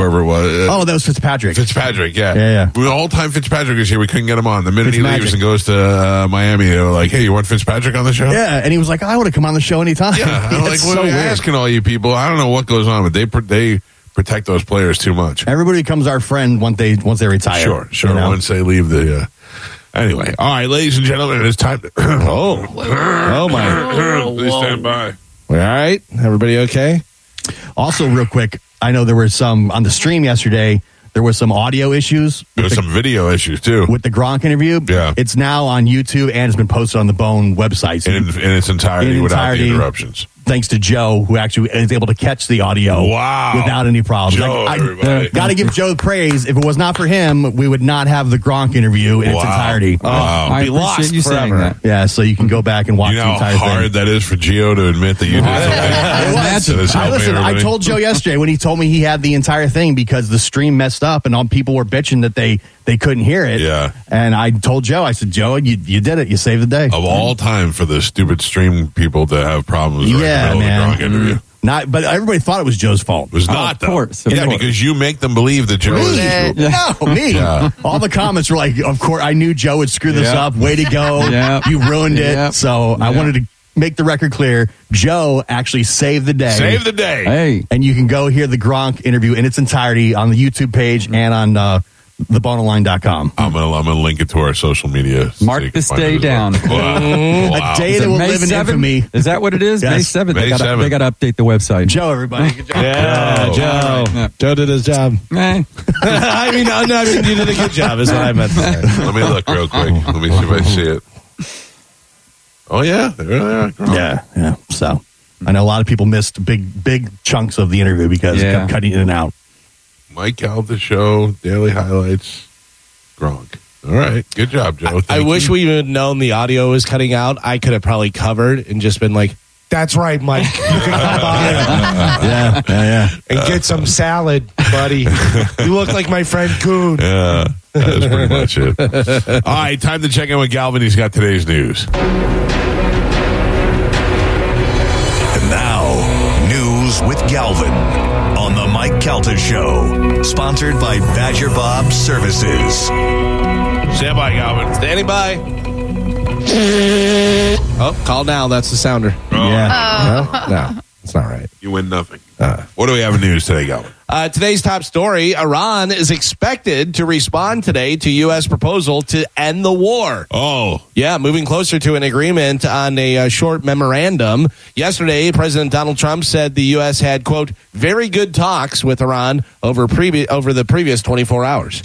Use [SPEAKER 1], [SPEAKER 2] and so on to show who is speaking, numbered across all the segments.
[SPEAKER 1] whoever it was.
[SPEAKER 2] That was Fitzpatrick.
[SPEAKER 1] Fitzpatrick, yeah.
[SPEAKER 2] Yeah.
[SPEAKER 1] The whole time Fitzpatrick was here, we couldn't get him on. The minute he
[SPEAKER 2] Fitzmagic.
[SPEAKER 1] leaves and goes to Miami, they were like, hey, you want Fitzpatrick on the show?
[SPEAKER 2] Yeah, and he was like, I would have come on the show anytime.
[SPEAKER 1] Yeah, I'm like, what are you asking all you people? I don't know what goes on, but they protect those players too much.
[SPEAKER 2] Everybody becomes our friend once they retire.
[SPEAKER 1] Sure.
[SPEAKER 2] You know?
[SPEAKER 1] Once they leave the... Anyway, all right, ladies and gentlemen, it's time to...
[SPEAKER 3] Oh, my.
[SPEAKER 1] Please stand by.
[SPEAKER 3] All right. Everybody okay?
[SPEAKER 2] Also, real quick, I know there were some on the stream yesterday. There were some audio issues.
[SPEAKER 1] There was some video issues, too.
[SPEAKER 2] With the Gronk interview.
[SPEAKER 1] Yeah.
[SPEAKER 2] It's now on YouTube and it's been posted on the Bone website. So
[SPEAKER 1] In its entirety without the interruptions.
[SPEAKER 2] Thanks to Joe, who actually is able to catch the audio without any problems.
[SPEAKER 1] Joe, everybody.
[SPEAKER 2] Got to give Joe praise. If it was not for him, we would not have the Gronk interview in its entirety.
[SPEAKER 1] Wow.
[SPEAKER 4] I
[SPEAKER 3] Be lost
[SPEAKER 4] appreciate you saying
[SPEAKER 3] forever.
[SPEAKER 4] that.
[SPEAKER 2] Yeah, so you can go back and watch
[SPEAKER 1] You know
[SPEAKER 2] the
[SPEAKER 1] how
[SPEAKER 2] entire
[SPEAKER 1] hard
[SPEAKER 2] thing.
[SPEAKER 1] that is for Gio to admit that you did something? That is helping
[SPEAKER 2] Listen, I
[SPEAKER 1] everybody.
[SPEAKER 2] told Joe yesterday when he told me he had the entire thing because the stream messed up and all people were bitching that they couldn't hear it.
[SPEAKER 1] Yeah.
[SPEAKER 2] And I told Joe, I said, Joe, you did it. You saved the day.
[SPEAKER 1] Of all time for the stupid stream people to have problems
[SPEAKER 2] Yeah,
[SPEAKER 1] right in the middle of the Gronk interview.
[SPEAKER 2] But everybody thought it was Joe's fault.
[SPEAKER 1] It was not, though.
[SPEAKER 4] Of course.
[SPEAKER 1] Yeah, because you make them believe that Joe is...
[SPEAKER 2] No, me.
[SPEAKER 1] Yeah.
[SPEAKER 2] All the comments were like, of course, I knew Joe would screw this
[SPEAKER 4] Yeah.
[SPEAKER 2] up. Way to go.
[SPEAKER 4] Yeah.
[SPEAKER 2] You ruined it.
[SPEAKER 4] Yeah.
[SPEAKER 2] So I
[SPEAKER 4] Yeah.
[SPEAKER 2] wanted to make the record clear. Joe actually saved the day.
[SPEAKER 1] Save the day.
[SPEAKER 4] Hey.
[SPEAKER 2] And you can go hear the Gronk interview in its entirety on the YouTube page and on theboneline.com.
[SPEAKER 1] I'm gonna link it to our social media. so
[SPEAKER 4] Mark
[SPEAKER 1] you can
[SPEAKER 4] this
[SPEAKER 1] find
[SPEAKER 4] day
[SPEAKER 1] it as well.
[SPEAKER 4] down.
[SPEAKER 1] Wow.
[SPEAKER 2] A day
[SPEAKER 4] Is
[SPEAKER 2] that
[SPEAKER 4] it
[SPEAKER 2] will
[SPEAKER 4] May
[SPEAKER 2] live in
[SPEAKER 4] 7th?
[SPEAKER 2] infamy.
[SPEAKER 4] Is that what it is?
[SPEAKER 2] Yes.
[SPEAKER 4] May 7th.
[SPEAKER 1] May 7th.
[SPEAKER 4] They got to update the website.
[SPEAKER 2] Joe, everybody. Good job.
[SPEAKER 3] Yeah,
[SPEAKER 1] Oh.
[SPEAKER 3] Joe.
[SPEAKER 4] Yeah.
[SPEAKER 3] Joe did his job.
[SPEAKER 4] Eh.
[SPEAKER 3] I mean, you did a good job, is what I meant to say.
[SPEAKER 1] Let me look real quick. Let me see if I see it. Oh, yeah. There they are. Gronk.
[SPEAKER 2] Yeah. So I know a lot of people missed big chunks of the interview because it kept cutting in and out.
[SPEAKER 1] Mike Calta Show, Daily Highlights, Gronk. All right. Good job, Joe.
[SPEAKER 3] I
[SPEAKER 1] Thank
[SPEAKER 3] wish
[SPEAKER 1] you.
[SPEAKER 3] we would have known the audio was cutting out. I could have probably covered and just been like, that's right, Mike. You can come by
[SPEAKER 2] Yeah.
[SPEAKER 3] and get some salad, buddy. You look like my friend Coon.
[SPEAKER 1] Yeah, that's pretty much it. All right, time to check in with Galvin. He's got today's news.
[SPEAKER 5] And now, News with Galvin on the Mike Calta Show. Sponsored by Badger Bob Services.
[SPEAKER 1] Stand by, Galvin.
[SPEAKER 3] Standing by. Oh, call now. That's the sounder. No, it's not right.
[SPEAKER 1] You win nothing. What do we have in news today, Galvin?
[SPEAKER 3] Today's top story, Iran is expected to respond today to U.S. proposal to end the war.
[SPEAKER 1] Oh,
[SPEAKER 3] Yeah, moving closer to an agreement on a short memorandum. Yesterday, President Donald Trump said the U.S. had, quote, very good talks with Iran over the previous 24 hours.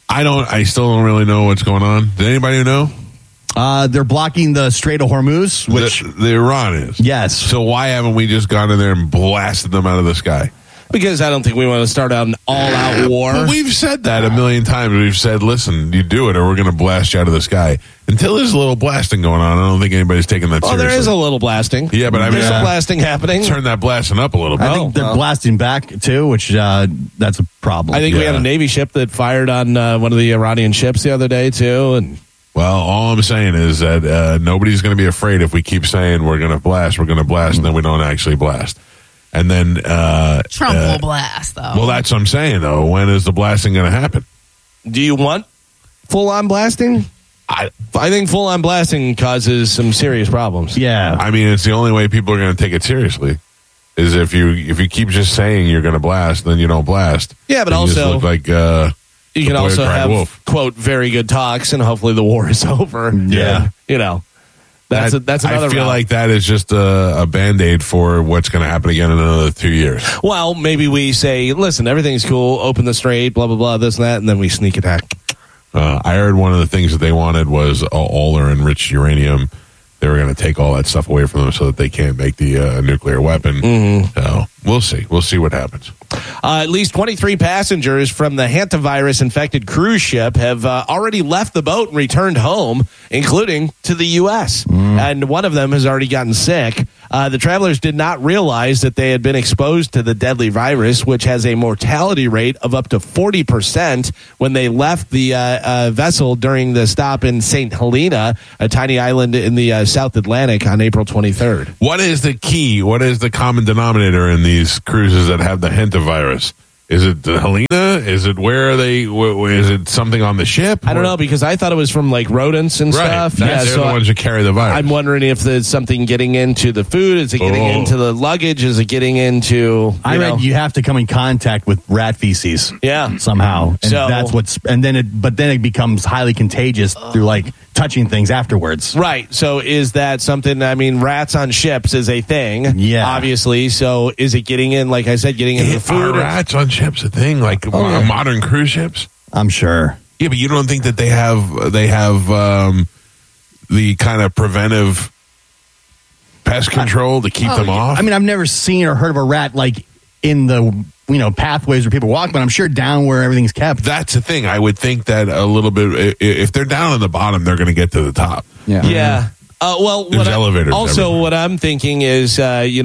[SPEAKER 1] I still don't really know what's going on. Did anybody know?
[SPEAKER 2] They're blocking the Strait of Hormuz, which
[SPEAKER 1] The Iran is.
[SPEAKER 2] yes.
[SPEAKER 1] So why haven't we just gone in there and blasted them out of the sky?
[SPEAKER 3] Because I don't think we want to start out an all-out war.
[SPEAKER 1] Well, we've said that a million times. We've said, listen, you do it or we're going to blast you out of the sky. Until there's a little blasting going on, I don't think anybody's taking that
[SPEAKER 3] Oh,
[SPEAKER 1] seriously.
[SPEAKER 3] there is a little blasting.
[SPEAKER 1] Yeah, but I mean,
[SPEAKER 3] there's some blasting happening.
[SPEAKER 1] turn that blasting up a little bit.
[SPEAKER 2] I think they're blasting back too, which that's a problem.
[SPEAKER 3] I think we
[SPEAKER 1] Yeah.
[SPEAKER 3] had a Navy ship that fired on one of the Iranian ships the other day, too. And
[SPEAKER 1] Well, all I'm saying is that nobody's going to be afraid if we keep saying we're going to blast, and then we don't actually blast. And then
[SPEAKER 6] Trump will blast, though.
[SPEAKER 1] well, that's what I'm saying, though. When is the blasting going to happen?
[SPEAKER 3] do you want full-on blasting? I think full-on blasting causes some serious problems.
[SPEAKER 2] yeah.
[SPEAKER 1] I mean, it's the only way people are going to take it seriously. Is if you keep just saying you're going to blast, then you don't blast.
[SPEAKER 3] Yeah, but
[SPEAKER 1] Then you just
[SPEAKER 3] also
[SPEAKER 1] look like
[SPEAKER 3] you
[SPEAKER 1] the
[SPEAKER 3] can
[SPEAKER 1] boy
[SPEAKER 3] also
[SPEAKER 1] who cried
[SPEAKER 3] have,
[SPEAKER 1] wolf.
[SPEAKER 3] quote, very good talks, and hopefully the war is over.
[SPEAKER 2] Yeah.
[SPEAKER 3] You know, that's another
[SPEAKER 1] I feel
[SPEAKER 3] route.
[SPEAKER 1] like that is just a Band-Aid for what's going to happen again in another 2 years.
[SPEAKER 3] Well, maybe we say, listen, everything's cool, open the strait, blah, blah, blah, this and that, and then we sneak attack.
[SPEAKER 1] I heard one of the things that they wanted was all their enriched uranium. They were going to take all that stuff away from them so that they can't make the nuclear weapon.
[SPEAKER 3] Mm-hmm.
[SPEAKER 1] So we'll see. We'll see what happens.
[SPEAKER 3] At least 23 passengers from the hantavirus-infected cruise ship have already left the boat and returned home, including to the U.S. And one of them has already gotten sick. The travelers did not realize that they had been exposed to the deadly virus, which has a mortality rate of up to 40% when they left the vessel during the stop in St. Helena, a tiny island in the South Atlantic, on April 23rd.
[SPEAKER 1] What is the key? What is the common denominator in these cruises that have the hantavirus? Is it Helena? Is it where are they? Is it something on the ship?
[SPEAKER 3] I don't know, because I thought it was from like rodents and stuff.
[SPEAKER 1] They're
[SPEAKER 3] so
[SPEAKER 1] the ones that carry the virus.
[SPEAKER 3] I'm wondering if there's something getting into the food. Is it getting into the luggage? Is it getting into?
[SPEAKER 2] I read you have to come in contact with rat feces.
[SPEAKER 3] Yeah.
[SPEAKER 2] Somehow, and
[SPEAKER 3] So-
[SPEAKER 2] that's what's. And then it becomes highly contagious through like touching things afterwards.
[SPEAKER 3] Right. So is that something? I mean, rats on ships is a thing.
[SPEAKER 2] Yeah.
[SPEAKER 3] Obviously. So is it getting in? Like I said, getting into the food.
[SPEAKER 1] Are rats on ships a thing? Like modern cruise ships?
[SPEAKER 2] I'm sure.
[SPEAKER 1] Yeah, but you don't think that they have the kind of preventive pest control to keep them off?
[SPEAKER 2] I mean, I've never seen or heard of a rat like in the pathways where people walk, but I'm sure down where everything's kept.
[SPEAKER 1] That's the thing. I would think that a little bit. If they're down on the bottom, they're going to get to the top.
[SPEAKER 3] Yeah. Well,
[SPEAKER 1] There's elevators
[SPEAKER 3] also,
[SPEAKER 1] everywhere.
[SPEAKER 3] what I'm thinking is,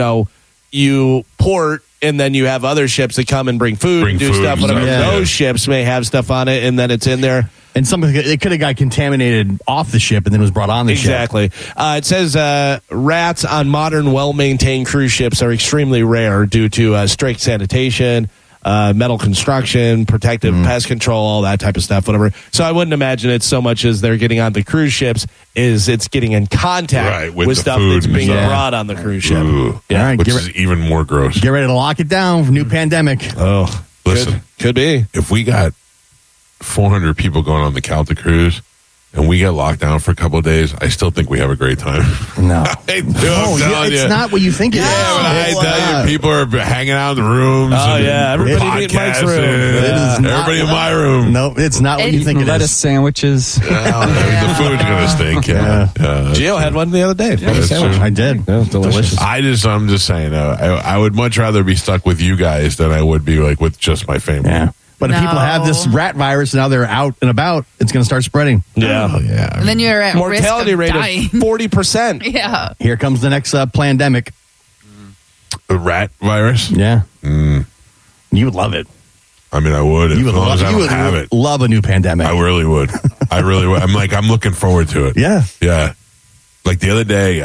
[SPEAKER 3] you port, and then you have other ships that come and bring food and do
[SPEAKER 1] food
[SPEAKER 3] stuff.
[SPEAKER 1] and
[SPEAKER 3] Whatever.
[SPEAKER 1] stuff.
[SPEAKER 3] Those ships may have stuff on it, and then it's in there.
[SPEAKER 2] And it could have got contaminated off the ship and then was brought on the ship.
[SPEAKER 3] Exactly. It says rats on modern, well-maintained cruise ships are extremely rare due to strict sanitation, metal construction, protective pest control, all that type of stuff, whatever. So I wouldn't imagine it's so much as they're getting on the cruise ships is it's getting in contact
[SPEAKER 1] with
[SPEAKER 3] with
[SPEAKER 1] the
[SPEAKER 3] stuff
[SPEAKER 1] food
[SPEAKER 3] that's
[SPEAKER 1] and
[SPEAKER 3] being
[SPEAKER 1] stuff.
[SPEAKER 3] brought on the cruise ship.
[SPEAKER 1] Ooh.
[SPEAKER 2] All right,
[SPEAKER 1] Which
[SPEAKER 2] get
[SPEAKER 1] is even more gross.
[SPEAKER 2] Get ready to lock it down for new pandemic.
[SPEAKER 3] Oh,
[SPEAKER 1] Listen,
[SPEAKER 3] could be.
[SPEAKER 1] if we got 400 people going on the Calta cruise and we get locked down for a couple of days, I still think we have a great time.
[SPEAKER 2] No.
[SPEAKER 1] It's
[SPEAKER 2] not what you think it is.
[SPEAKER 1] Yeah, but I
[SPEAKER 2] It's
[SPEAKER 1] tell you,
[SPEAKER 2] not.
[SPEAKER 1] people are hanging out in the rooms.
[SPEAKER 3] Oh,
[SPEAKER 1] and
[SPEAKER 3] yeah, everybody meet in Mike's room.
[SPEAKER 1] podcasting.
[SPEAKER 3] It
[SPEAKER 2] is not
[SPEAKER 1] Everybody in my room.
[SPEAKER 2] No, it's not what you think it
[SPEAKER 4] lettuce
[SPEAKER 2] is.
[SPEAKER 4] sandwiches.
[SPEAKER 1] The food's gonna stink. Yeah.
[SPEAKER 3] Gio had one the other day.
[SPEAKER 1] that's true.
[SPEAKER 2] I did.
[SPEAKER 3] Yeah, delicious.
[SPEAKER 1] I'm just saying, I would much rather be stuck with you guys than I would be like with just my family.
[SPEAKER 2] Yeah. But if people have this rat virus and now they're out and about, it's going to start spreading.
[SPEAKER 3] Yeah.
[SPEAKER 1] Oh, yeah.
[SPEAKER 6] And then you're at
[SPEAKER 3] Mortality
[SPEAKER 6] risk
[SPEAKER 3] rate
[SPEAKER 6] of dying.
[SPEAKER 3] of 40%.
[SPEAKER 6] Yeah.
[SPEAKER 2] Here comes the next pandemic.
[SPEAKER 1] The rat virus?
[SPEAKER 2] Yeah. You would love it.
[SPEAKER 1] I mean, I would.
[SPEAKER 2] You
[SPEAKER 1] As
[SPEAKER 2] would
[SPEAKER 1] long
[SPEAKER 2] love,
[SPEAKER 1] as I
[SPEAKER 2] you
[SPEAKER 1] don't
[SPEAKER 2] would
[SPEAKER 1] have it.
[SPEAKER 2] love a new pandemic.
[SPEAKER 1] I really would. I really would. I'm looking forward to it.
[SPEAKER 2] Yeah.
[SPEAKER 1] Yeah. Like the other day,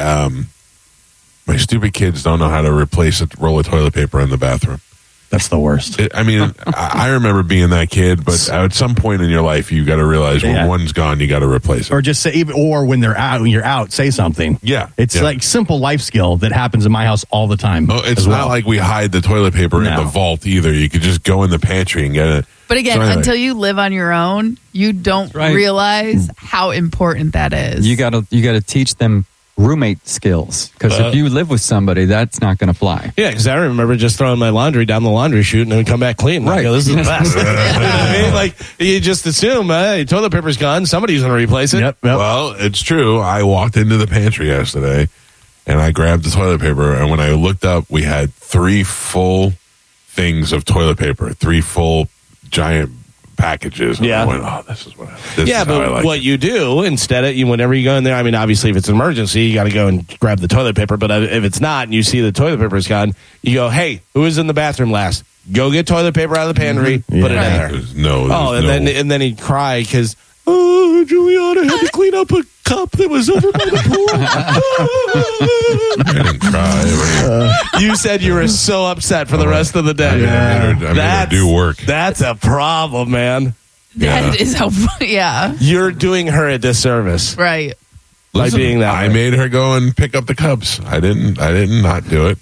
[SPEAKER 1] my stupid kids don't know how to replace a roll of toilet paper in the bathroom.
[SPEAKER 2] That's the worst.
[SPEAKER 1] I remember being that kid, but at some point in your life, you got to realize when one's gone, you got to replace it.
[SPEAKER 2] Or just say, or when you're out, say something.
[SPEAKER 1] Yeah.
[SPEAKER 2] It's
[SPEAKER 1] Yeah.
[SPEAKER 2] like simple life skill that happens in my house all the time.
[SPEAKER 1] Oh, it's
[SPEAKER 2] as
[SPEAKER 1] not
[SPEAKER 2] well.
[SPEAKER 1] like we hide the toilet paper in
[SPEAKER 2] No.
[SPEAKER 1] the vault either. You could just go in the pantry and get it.
[SPEAKER 6] But again,
[SPEAKER 1] So anyway.
[SPEAKER 6] until you live on your own, you don't
[SPEAKER 4] right.
[SPEAKER 6] realize how important that is.
[SPEAKER 4] You gotta teach them roommate skills, because if you live with somebody, that's not going to fly.
[SPEAKER 3] Yeah, because I remember just throwing my laundry down the laundry chute and then come back clean. Like,
[SPEAKER 4] Right.
[SPEAKER 3] this is the best. You know what I mean? Like, you just assume, hey, toilet paper's gone. Somebody's going to replace it.
[SPEAKER 2] Yep.
[SPEAKER 1] Well, it's true. I walked into the pantry yesterday and I grabbed the toilet paper. And when I looked up, we had 3 full things of toilet paper, 3 full giant packages. And
[SPEAKER 3] Yeah.
[SPEAKER 1] I went, oh, this is what this
[SPEAKER 3] Yeah,
[SPEAKER 1] is how I
[SPEAKER 3] but
[SPEAKER 1] like
[SPEAKER 3] what
[SPEAKER 1] it.
[SPEAKER 3] you do instead of whenever you go in there, I mean, obviously, if it's an emergency, you got to go and grab the toilet paper. But if it's not and you see the toilet paper's gone, you go, hey, who was in the bathroom last? Go get toilet paper out of the pantry, put it in there.
[SPEAKER 1] There's
[SPEAKER 3] And then he'd cry because, oh, Juliana had to clean up a cup that was over by the
[SPEAKER 1] I didn't cry.
[SPEAKER 3] pool. You said you were so upset for the rest of the day.
[SPEAKER 1] I made her do work.
[SPEAKER 3] That's a problem, man.
[SPEAKER 6] That is how, yeah.
[SPEAKER 3] You're doing her a disservice
[SPEAKER 6] Right.
[SPEAKER 3] by
[SPEAKER 1] Listen,
[SPEAKER 3] being that
[SPEAKER 1] I
[SPEAKER 3] way.
[SPEAKER 1] made her go and pick up the cups. I didn't not do it.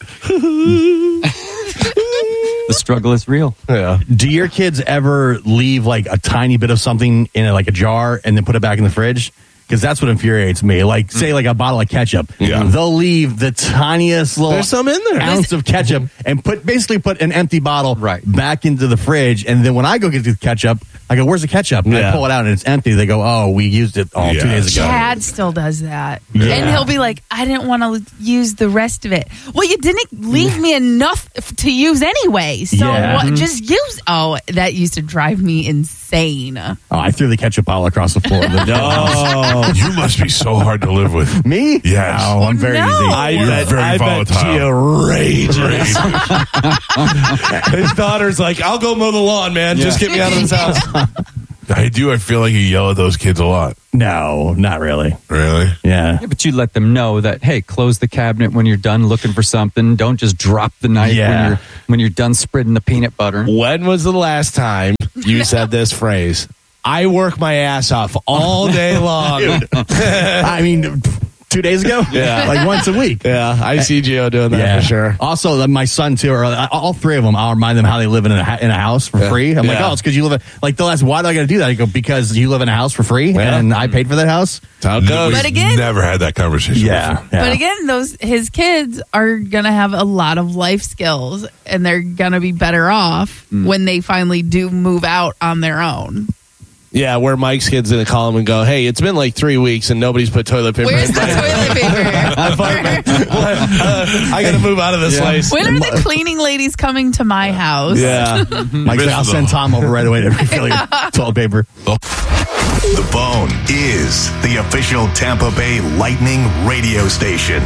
[SPEAKER 4] The struggle is real.
[SPEAKER 3] Yeah.
[SPEAKER 2] Do your kids ever leave like a tiny bit of something in like a jar and then put it back in the fridge? Because that's what infuriates me. Like, say, like a bottle of ketchup.
[SPEAKER 1] Yeah.
[SPEAKER 2] They'll leave the tiniest little
[SPEAKER 3] There's some in there.
[SPEAKER 2] ounce of ketchup and basically put an empty bottle back into the fridge. And then when I go get the ketchup, I go, "Where's the ketchup?" And
[SPEAKER 3] Yeah.
[SPEAKER 2] I pull it out and it's empty. They go, "Oh, we used it 2 days ago."
[SPEAKER 6] Chad still does that.
[SPEAKER 2] Yeah.
[SPEAKER 6] And he'll be like, I didn't want to use the rest of it. Well, you didn't leave me enough to use anyway. So
[SPEAKER 2] Yeah.
[SPEAKER 6] just use. Oh, that used to drive me insane.
[SPEAKER 2] Oh, I threw the ketchup bottle across the floor.
[SPEAKER 3] Oh,
[SPEAKER 1] You must be so hard to live with.
[SPEAKER 2] Me?
[SPEAKER 1] Yes.
[SPEAKER 2] No, I'm very
[SPEAKER 6] No.
[SPEAKER 2] easy.
[SPEAKER 3] I
[SPEAKER 1] You're
[SPEAKER 3] bet,
[SPEAKER 1] very
[SPEAKER 3] I bet
[SPEAKER 1] volatile.
[SPEAKER 3] Gia rages. His daughter's like, I'll go mow the lawn, man. Just get me out of this house.
[SPEAKER 1] I do. I feel like you yell at those kids a lot.
[SPEAKER 2] No, not really.
[SPEAKER 1] Really?
[SPEAKER 2] Yeah.
[SPEAKER 4] Yeah, but you let them know that, hey, close the cabinet when you're done looking for something. Don't just drop the knife
[SPEAKER 2] Yeah.
[SPEAKER 4] when you're done spreading the peanut butter.
[SPEAKER 3] When was the last time you said this phrase? I work my ass off all day long.
[SPEAKER 2] I mean, 2 days ago?
[SPEAKER 3] Yeah.
[SPEAKER 2] Like once a week.
[SPEAKER 3] Yeah, I see Gio doing that for sure.
[SPEAKER 2] Also, my son too, or all three of them, I'll remind them how they live in a house for free. I'm like,
[SPEAKER 3] Yeah.
[SPEAKER 2] it's because you live like they'll ask, why do I got to do that? I go, because you live in a house for free and I paid for that house.
[SPEAKER 3] That's how it goes.
[SPEAKER 1] We've
[SPEAKER 6] But again-
[SPEAKER 1] never had that conversation. before.
[SPEAKER 6] But again, his kids are gonna have a lot of life skills, and they're gonna be better off when they finally do move out on their own.
[SPEAKER 3] Yeah, where Mike's kid's going to call him and go, hey, it's been like 3 weeks and nobody's put toilet paper
[SPEAKER 6] Where's
[SPEAKER 3] in
[SPEAKER 6] the
[SPEAKER 3] my
[SPEAKER 6] toilet paper?
[SPEAKER 3] I got to move out of this place.
[SPEAKER 6] When are the cleaning ladies coming to my house?
[SPEAKER 3] Yeah.
[SPEAKER 2] Mike's like, I'll send Tom over right away to refill your toilet paper.
[SPEAKER 5] The Bone is the official Tampa Bay Lightning radio station.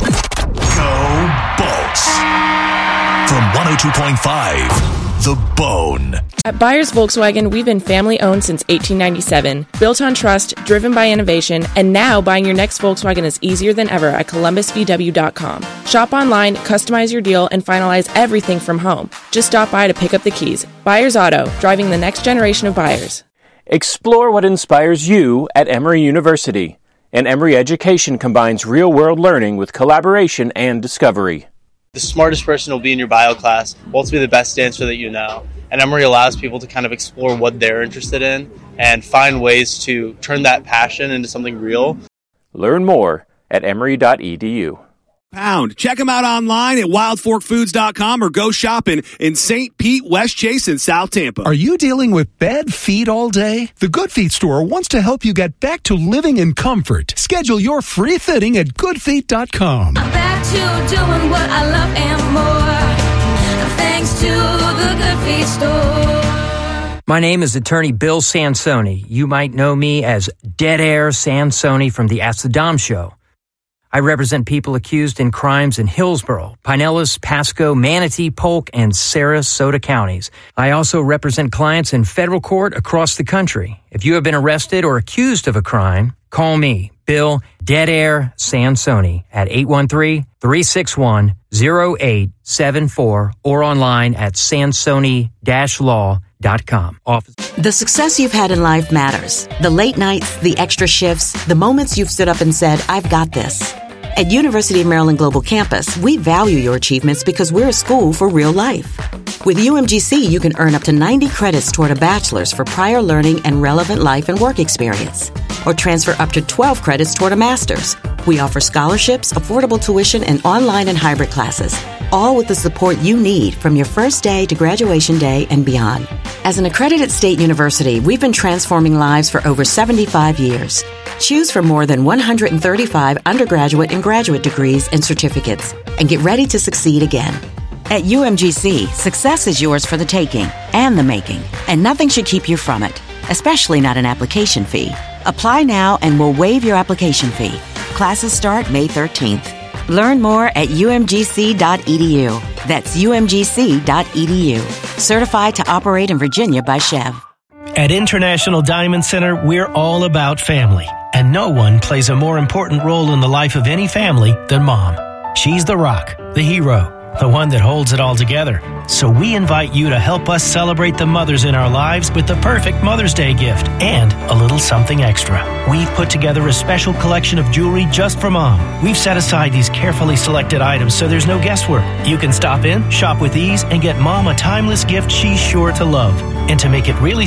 [SPEAKER 5] Go Bolts. From 102.5, The Bone.
[SPEAKER 7] At Byers Volkswagen, we've been family owned since 1897, built on trust, driven by innovation, and now buying your next Volkswagen is easier than ever at ColumbusVW.com. Shop online, customize your deal, and finalize everything from home. Just stop by to pick up the keys. Byers Auto, driving the next generation of buyers.
[SPEAKER 8] Explore what inspires you at Emory University. And Emory education combines real-world learning with collaboration and discovery.
[SPEAKER 9] The smartest person will be in your bio class, wants to be the best dancer that you know. And Emory allows people to kind of explore what they're interested in and find ways to turn that passion into something real.
[SPEAKER 8] Learn more at emory.edu.
[SPEAKER 10] Pound. Check them out online at wildforkfoods.com or go shopping in St. Pete, West Chase, and South Tampa.
[SPEAKER 11] Are you dealing with bad feet all day? The Good Feet store wants to help you get back to living in comfort. Schedule your free fitting at goodfeet.com.
[SPEAKER 12] I'm back to doing what I love and more, thanks to the Good Feet store.
[SPEAKER 13] My name is attorney Bill Sansoni. You might know me as Dead Air Sansoni from the Ask the Dom show. I represent people accused in crimes in Hillsborough, Pinellas, Pasco, Manatee, Polk, and Sarasota counties. I also represent clients in federal court across the country. If you have been arrested or accused of a crime, call me, Bill Dead Air Sansoni, at 813-361-0874 or online at sansoni-law.com.
[SPEAKER 14] The success you've had in life matters. The late nights, the extra shifts, the moments you've stood up and said, I've got this. At University of Maryland Global Campus, we value your achievements because we're a school for real life. With UMGC, you can earn up to 90 credits toward a bachelor's for prior learning and relevant life and work experience, or transfer up to 12 credits toward a master's. We offer scholarships, affordable tuition, and online and hybrid classes, all with the support you need from your first day to graduation day and beyond. As an accredited state university, we've been transforming lives for over 75 years. Choose from more than 135 undergraduate and graduate degrees and certificates, and get ready to succeed again. At UMGC, success is yours for the taking and the making, and nothing should keep you from it, especially not an application fee. Apply now and we'll waive your application fee. Classes start May 13th. Learn more at umgc.edu. That's umgc.edu. Certified to operate in Virginia by Chev.
[SPEAKER 15] At International Diamond Center, we're all about family, and no one plays a more important role in the life of any family than Mom. She's the rock, the hero, the one that holds it all together. So we invite you to help us celebrate the mothers in our lives with the perfect Mother's Day gift and a little something extra. We've put together a special collection of jewelry just for Mom. We've set aside these carefully selected items so there's no guesswork. You can stop in, shop with ease, and get Mom a timeless gift she's sure to love. And to make it really